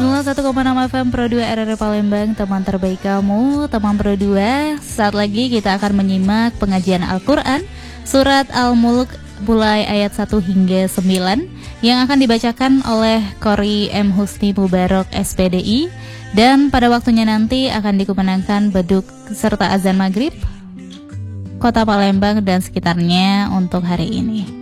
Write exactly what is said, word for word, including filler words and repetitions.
sembilan puluh satu koma enam F M Pro dua R R Palembang, teman terbaik kamu, teman Pro dua. Saat lagi kita akan menyimak pengajian Al-Quran Surat Al-Mulk mulai ayat satu hingga sembilan yang akan dibacakan oleh Qori M. Husni Mubarak S P D I. Dan pada waktunya nanti akan dikumandangkan beduk serta azan maghrib Kota Palembang dan sekitarnya untuk hari ini.